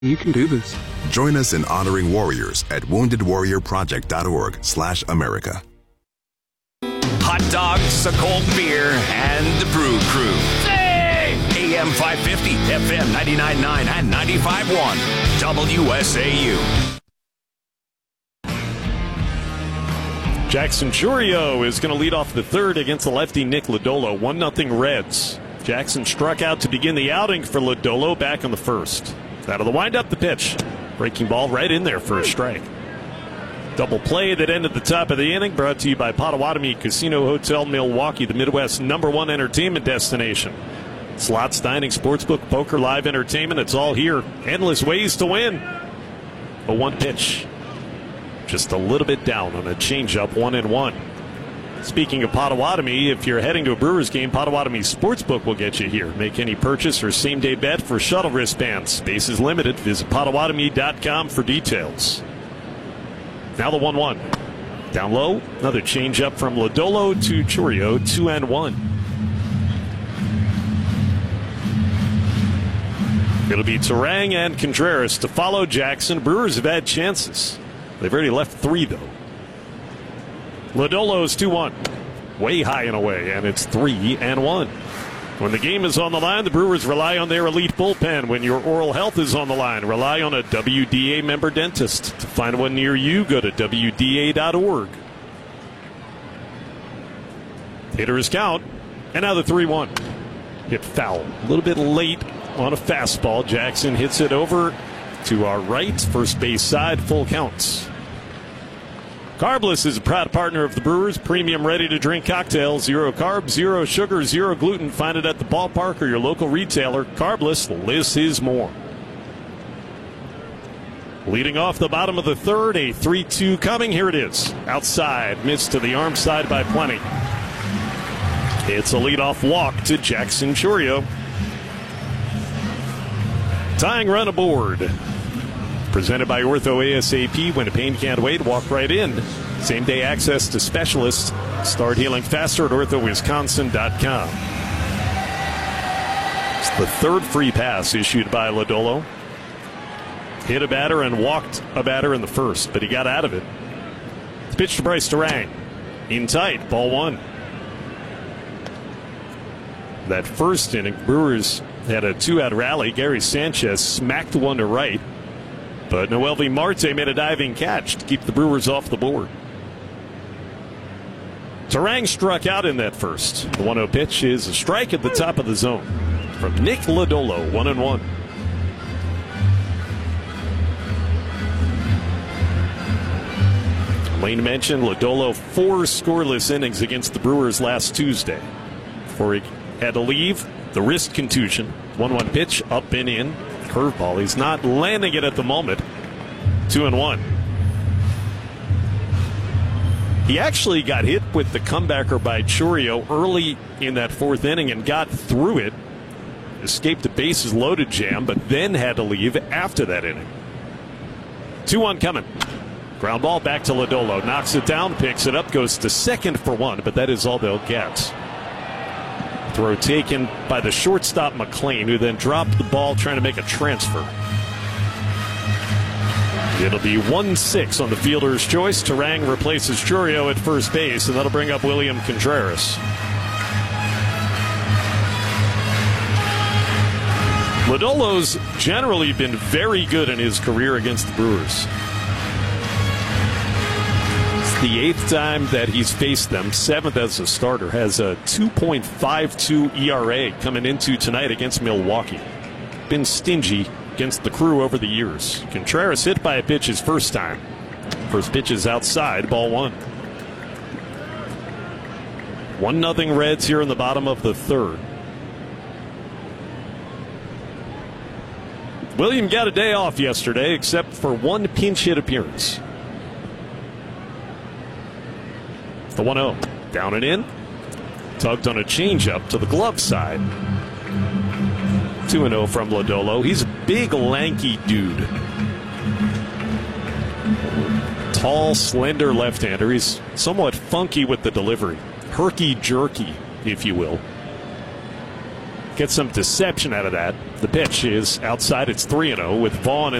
You can do this. Join us in honoring warriors at woundedwarriorproject.org/America. Hot dogs, a cold beer, and the Brew Crew. Hey! AM 550, FM 99.9, and 95.1. WSAU. Jackson Chourio is going to lead off the third against the lefty Nick Lodolo. 1-0 Reds. Jackson struck out to begin the outing for Lodolo back on the first. Out of the windup, the pitch. Breaking ball right in there for a strike. Double play that ended the top of the inning, brought to you by Potawatomi Casino Hotel Milwaukee, the Midwest's #1 entertainment destination. Slots, dining, sportsbook, poker, live entertainment, it's all here. Endless ways to win. A 1 pitch. Just a little bit down on a changeup, 1-1. Speaking of Potawatomi, if you're heading to a Brewers game, Potawatomi Sportsbook will get you here. Make any purchase or same-day bet for shuttle wristbands. Space is limited. Visit Potawatomi.com for details. Now the 1-1. Down low, another changeup from Lodolo to Chourio, 2-1. It'll be Turang and Contreras to follow Jackson. Brewers have had chances. They've already left 3, though. Lodolo's 2-1. Way high and away, and it's 3-1. When the game is on the line, the Brewers rely on their elite bullpen. When your oral health is on the line, rely on a WDA member dentist. To find one near you, go to WDA.org. Hitters count, and now the 3-1. Hit foul. A little bit late on a fastball. Jackson hits it over to our right, first base side, full counts. Carbless is a proud partner of the Brewers. Premium ready-to-drink cocktails. 0 carbs, 0 sugar, 0 gluten. Find it at the ballpark or your local retailer. Carbless, less is more. Leading off the bottom of the third, a 3-2 coming. Here it is. Outside, missed to the arm side by plenty. It's a leadoff walk to Jackson Chourio. Tying run aboard. Presented by Ortho ASAP. When the pain can't wait, walk right in. Same-day access to specialists. Start healing faster at orthowisconsin.com. It's the third free pass issued by Lodolo. Hit a batter and walked a batter in the first, but he got out of it. It's pitched to Bryce Turang. In tight, ball 1. That first inning, Brewers had a 2-out rally. Gary Sanchez smacked one to right. But Noelvi Marte made a diving catch to keep the Brewers off the board. Turang struck out in that first. The 1-0 pitch is a strike at the top of the zone from Nick Lodolo, 1-1. Lane mentioned Lodolo 4 scoreless innings against the Brewers last Tuesday. Before he had to leave, the wrist contusion. 1-1 pitch, up and in. Curveball. He's not landing it at the moment. 2-1. He actually got hit with the comebacker by Chourio early in that 4th inning and got through it. Escaped the bases loaded jam, but then had to leave after that inning. 2-1 coming. Ground ball back to Lodolo. Knocks it down, picks it up, goes to second for 1, but that is all they'll get. Throw taken by the shortstop McLean, who then dropped the ball trying to make a transfer. It'll be 1-6 on the fielder's choice. Turang replaces Chourio at first base, and that'll bring up William Contreras. Lodolo's generally been very good in his career against the Brewers. The 8th time that he's faced them, 7th as a starter, has a 2.52 ERA coming into tonight against Milwaukee. Been stingy against the Crew over the years. Contreras hit by a pitch his first time. First pitch is outside, ball 1. 1-0 Reds here in the bottom of the third. William got a day off yesterday except for 1 pinch hit appearance. The 1-0. Down and in. Tugged on a changeup to the glove side. 2-0 from Lodolo. He's a big, lanky dude. Tall, slender left-hander. He's somewhat funky with the delivery. Herky-jerky, if you will. get some deception out of that. The pitch is outside. It's 3-0 with Vaughn